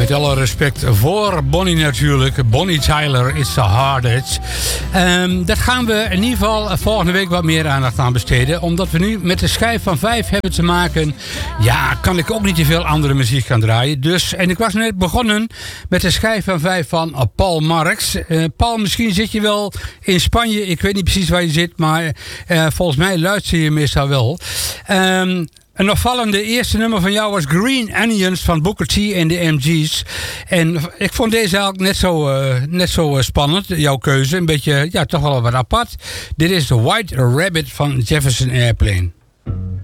Met alle respect voor Bonnie natuurlijk. Bonnie Tyler, It's a Hard Edge. Dat gaan we in ieder geval volgende week wat meer aandacht aan besteden. Omdat we nu met de schijf van 5 hebben te maken. Ja, kan ik ook niet te veel andere muziek gaan draaien. Dus, en ik was net begonnen met de schijf van 5 van Paul Marx. Paul, misschien zit je wel in Spanje. Ik weet niet precies waar je zit. Maar volgens mij luister je meestal wel. Een opvallende eerste nummer van jou was Green Onions van Booker T en de MG's. En ik vond deze eigenlijk net zo spannend, jouw keuze. Een beetje, ja, toch wel wat apart. Dit is The White Rabbit van Jefferson Airplane.